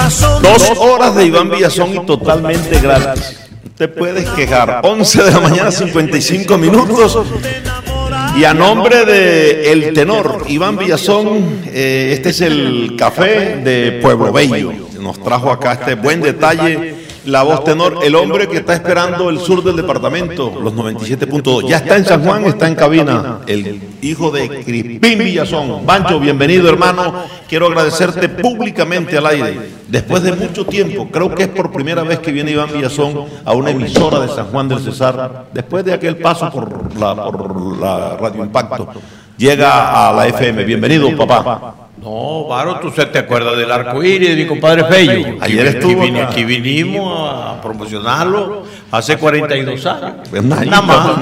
2 horas de Iván Villazón y totalmente gratis. Te puedes quejar. 11 de la mañana, 55 minutos. Y a nombre de el tenor Iván Villazón, este es el café de Pueblo Bello. Nos trajo acá este buen detalle. La voz tenor, el hombre que está esperando el sur del departamento, los 97.2. Ya está en San Juan, está en cabina, el hijo de Crispín Villazón. Bancho, bienvenido, hermano. Quiero agradecerte públicamente al aire. Después de mucho tiempo, creo que es por primera vez que viene Iván Villazón a una emisora de San Juan del Cesar, después de aquel paso por la Radio Impacto. Llega a la FM. Bienvenido, papá. No, Varo, tú te acuerdas del arcoíris de mi compadre Fello. Ayer estuvo aquí vinimos a promocionarlo hace 42 años. Pues nada más.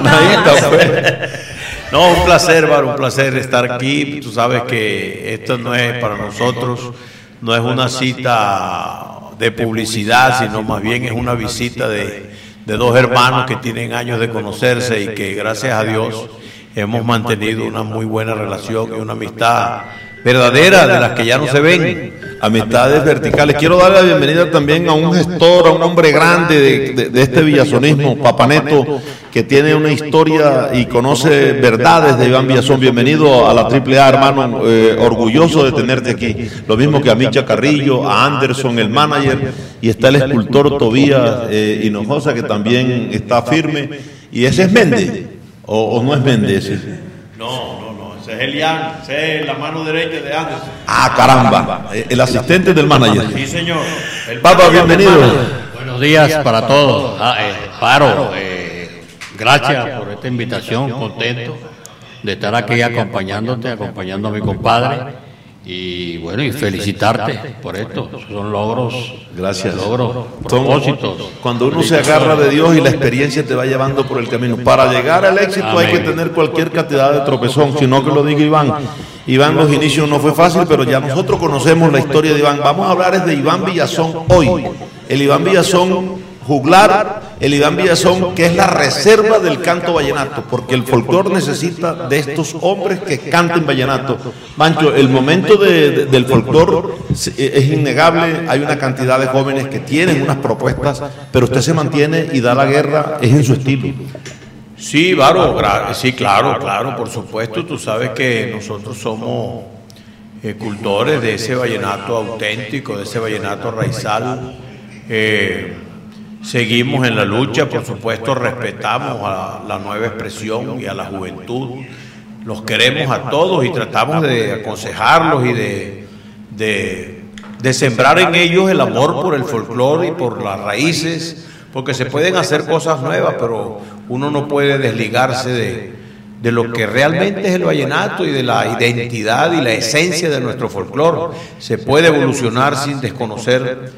No, un placer, Varo, un placer estar aquí. Tú sabes que esto no es para nosotros, no es una cita de publicidad, sino más bien es una visita de dos hermanos que tienen años de conocerse y que gracias a Dios hemos mantenido una muy buena relación y una amistad verdadera, de las que ya no se ven. Amistades verticales. Quiero darle la bienvenida también a un gestor, a un hombre grande de este villazonismo, Papa Neto, que tiene una historia y conoce verdades de Iván Villazón. Bienvenido a la AAA, hermano, orgulloso de tenerte aquí. Lo mismo que a Micha Carrillo, a Anderson, el manager, y está el escultor Tobías Hinojosa, que también está firme. ¿Y ese es Méndez? ¿O no es Méndez ese? No, ese es Elian, ese es la mano derecha de Anderson. Ah, caramba, el asistente del manager. Sí, señor. Papa, bienvenido. Buenos días para todos. Paro, gracias por esta invitación, contento de estar aquí acompañándote, acompañando a mi compadre. Y bueno, y felicitarte por esto. Son logros. Gracias. Logros, propósitos. Cuando uno se agarra de Dios y la experiencia te va llevando por el camino. Para llegar al éxito hay que tener cualquier cantidad de tropezón, sino que lo diga Iván. Iván, los inicios no fue fácil, pero ya nosotros conocemos la historia de Iván. Vamos a hablar de Iván Villazón hoy. El Iván Villazón juglar, el Iván Villazón, que es la reserva del canto vallenato, porque el folclore necesita de estos hombres que canten vallenato. Mancho, el momento del folclore es innegable, hay una cantidad de jóvenes que tienen unas propuestas, pero usted se mantiene y da la guerra, es en su estilo. Sí, Varo, sí, claro, por supuesto. Tú sabes que nosotros somos cultores de ese vallenato auténtico, de ese vallenato raizal. Seguimos en la lucha, por supuesto, respetamos a la nueva expresión y a la juventud. Los queremos a todos y tratamos de aconsejarlos y de sembrar en ellos el amor por el folclore y por las raíces, porque se pueden hacer cosas nuevas, pero uno no puede desligarse de lo que realmente es el vallenato y de la identidad y la esencia de nuestro folclore. Se puede evolucionar sin desconocer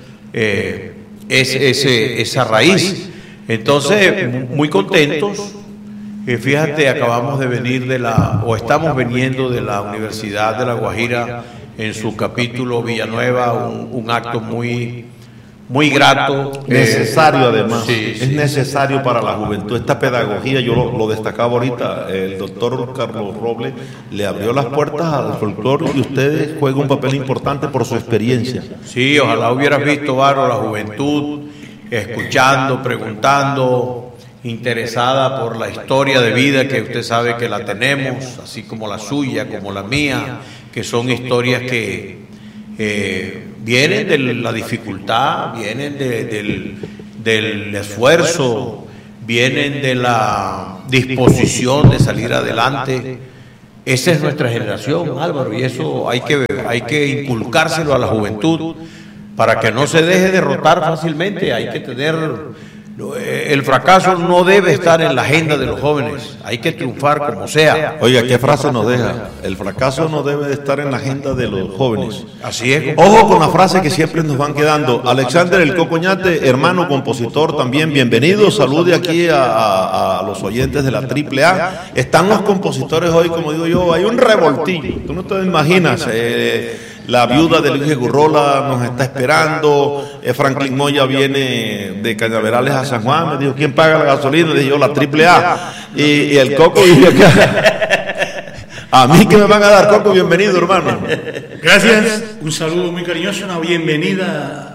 esa raíz. Entonces, muy contentos. Fíjate, acabamos de venir estamos viniendo de la Universidad de La Guajira en su capítulo Villanueva, un acto muy grato. Necesario además, sí, es necesario para la juventud. Esta pedagogía, yo lo destacaba ahorita, el doctor Carlos Robles le abrió las puertas al folclore y ustedes juegan un papel importante por su experiencia. Sí, ojalá hubieras visto, Varo, la juventud escuchando, preguntando, interesada por la historia de vida que usted sabe que la tenemos, así como la suya, como la mía, que son historias que vienen de la dificultad, vienen del esfuerzo, vienen de la disposición de salir adelante. Esa es nuestra generación, Álvaro, y eso hay que inculcárselo a la juventud para que no se deje derrotar fácilmente. Hay que tener... El fracaso no debe estar en la agenda de los jóvenes, hay que triunfar como sea. Oiga, ¿qué frase nos deja? El fracaso no debe de estar en la agenda de los jóvenes. Así es. Ojo con la frase que siempre nos van quedando. Alexander el Cocoñate, hermano compositor también, bienvenido. Salude aquí a los oyentes de la AAA. Están los compositores hoy, como digo yo, hay un revoltillo. Tú no te imaginas. La viuda de Luis Gurrola nos está esperando. Franklin Moya viene de Cañaverales a San Juan. Me dijo, ¿quién paga la gasolina? Le dije yo, la AAA. Y el Coco dijo que a mí que me van a dar, Coco, bienvenido, hermano. Gracias. Un saludo muy cariñoso, una bienvenida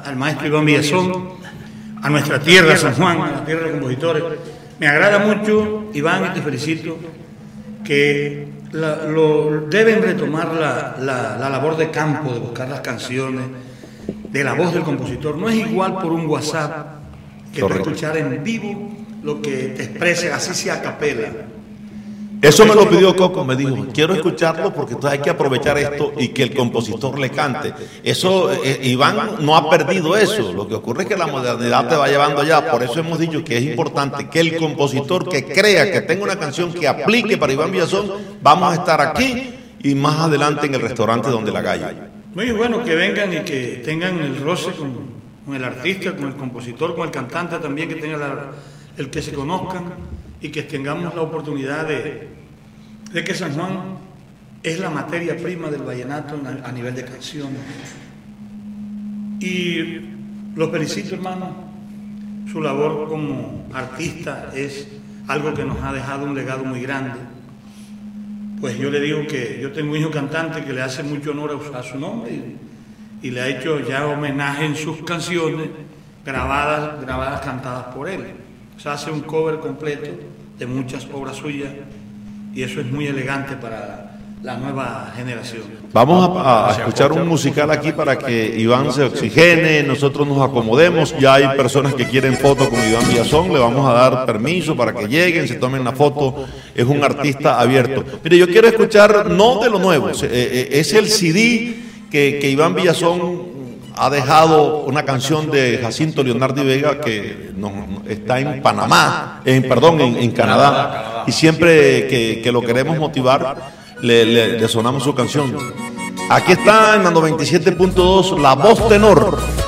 al maestro Iván Villazón, a nuestra tierra, San Juan, a la tierra de compositores. Me agrada mucho, Iván, y te felicito, que deben retomar la labor de campo, de buscar las canciones, de la voz del compositor. No es igual por un WhatsApp que tú escuchar en vivo lo que te exprese, así sea a capela. Eso me lo pidió Coco, me dijo, quiero escucharlo porque entonces hay que aprovechar esto y que el compositor le cante. Eso, Iván no ha perdido eso, lo que ocurre es que la modernidad te va llevando allá, por eso hemos dicho que es importante que el compositor que crea que tenga una canción que aplique para Iván Villazón, vamos a estar aquí y más adelante en el restaurante donde la Gallo. Muy bueno que vengan y que tengan el roce con el artista, con el compositor, con el cantante también, que tengan el que se conozcan y que tengamos la oportunidad de que San Juan es la materia prima del vallenato a nivel de canciones. Y los felicito, hermano, su labor como artista es algo que nos ha dejado un legado muy grande. Pues yo le digo que yo tengo un hijo cantante que le hace mucho honor a su nombre y le ha hecho ya homenaje en sus canciones grabadas, cantadas por él. O sea, hace un cover completo de muchas obras suyas y eso es muy elegante para la nueva generación. Vamos a escuchar un musical aquí para que Iván se oxigene, nosotros nos acomodemos. Ya hay personas que quieren foto con Iván Villazón, le vamos a dar permiso para que lleguen, se tomen la foto. Es un artista abierto. Mire, yo quiero escuchar, no de lo nuevo, es el CD que Iván Villazón ha dejado, una canción de Jacinto Leonardo y Vega que está en Panamá, en Canadá, y siempre que lo queremos motivar, le sonamos su canción. Aquí está en la 97.2, La Voz Tenor.